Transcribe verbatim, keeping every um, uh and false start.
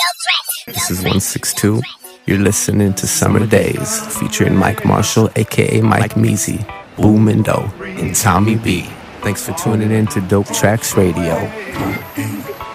This is one six two. You're listening to Summer Days, featuring Mike Marshall, aka Mike Measy, Boomindo, and Tommy B. Thanks for tuning in to Dope Tracks Radio.